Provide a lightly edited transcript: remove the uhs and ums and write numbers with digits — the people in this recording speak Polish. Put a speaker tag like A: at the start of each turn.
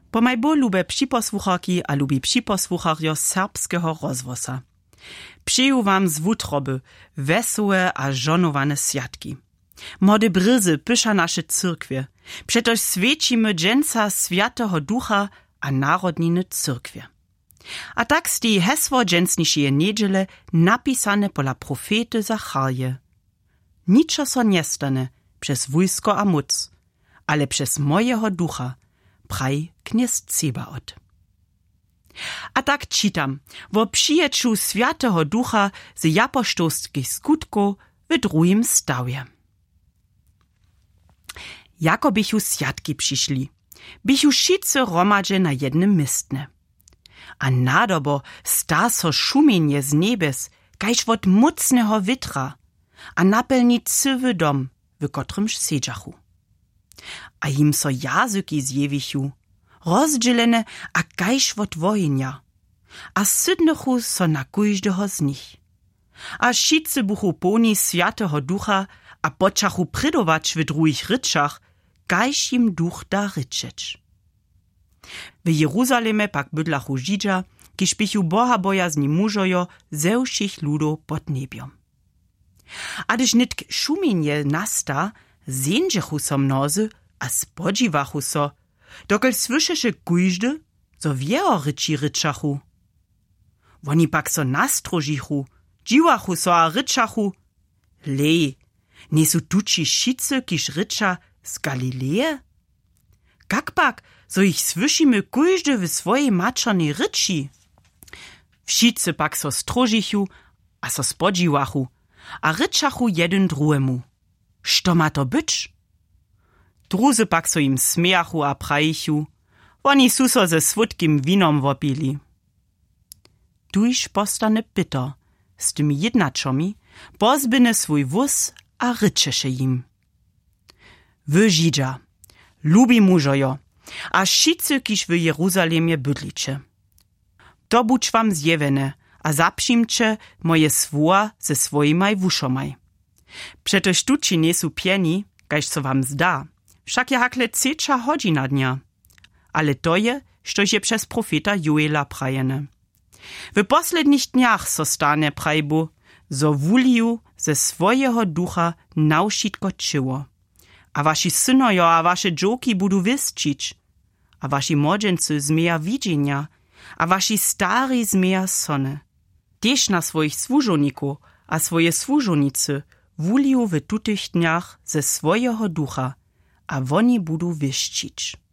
A: Pomaj bo lube připosłucharki a lubi připosłucharjo serbskeho rozwosa. Přeju wam z wutroby wesołe a żonowane światki. Młode bryzy pysza nasze cyrkwie. Przetoż świecimy dżęca Świętego Ducha a narodniny cyrkwie. A tak sti hesło dżęcnišeje niedziele napisane pola profety Zacharje. Niczo so nie stane przez wojsko a moc, ale przez mojego ducha, praj kniez Cebaot. A tak czytam, wo przyjeczu Świętego Ducha z apoštolskich skutków w drugim stawie. Jako bychu światki przyszli, bychu wszyscy romadze na jednym mistne. A nadobo sta so szumienie z niebes, kajż wot mocnego witra, a napełni cywy dom, w kotrymż sedzachu. A im so jazyki zjewichu, rozdzielene a kajż wot wojenja, a sydnechu so na kujždeho z nich. A wszyscy buchu poni Świętego Ducha, a počachu prydować w drugich ryczach, kajż im duch da ryczeć. W Jeruzalemie pak bydlachu Żydża, kiż bychu Boha bojazni mužojo ze všich ludów pod niebiom. A gdyż nitk szumienie nasta, zędżechu so mnozy, a spodziwachu so, dokąd słyszeše kujždy, zo wiero ryci ryczachu. Woni pak so nastrožichu, dziwachu so a ryczachu. Lej, nie su tuci šicy, kiż rycza z Galileje? Kak pak, so ich słyšimy kujždy w swojej maczernej ryci? Wszyscy pak so strožichu, a so spodziwachu, a ryczachu jeden druemu. Što ma to być? Druzy pak so im smiachu a prajichu, woni su so ze słodkim winom wopili. Tuż postane Peter z tymi jednaczami, pozbyne swój wóz a ryczeše im. Wy Żydża, lubi mužojo, a wszyscy, kiż w Jeruzalemie bydlicze. To buć wam zjewene, a zapřimče moje słowa ze swojimaj wuszomaj. Przetoż tuci nie su pieni, kajż so wam zda, wszak je hakle 3 godzina dnia. Ale to je, štož je przez profeta Joela prajene. W poslednich dniach so stane prajbu, zo wuliju ze swojego ducha na wszystko czyło. A wasi synojo a wasze dżoki budu wysčić, a wasi młodzieńcy zmieja widzenia, a wasi stari zmieja sone. Tež na swoich służoników a swoje służonicy wuliju w tutych dniach ze swojego ducha, a woni budu wysčić.